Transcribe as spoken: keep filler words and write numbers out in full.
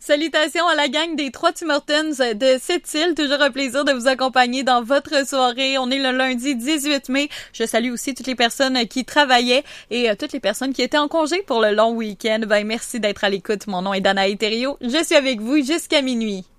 Salutations à la gang des Trois Tim Hortons de Sept-Îles. Toujours un plaisir de vous accompagner dans votre soirée. On est le lundi dix-huit mai. Je salue aussi toutes les personnes qui travaillaient et euh, toutes les personnes qui étaient en congé pour le long week-end. Ben, merci d'être à l'écoute. Mon nom est Danae Thériault. Je suis avec vous jusqu'à minuit.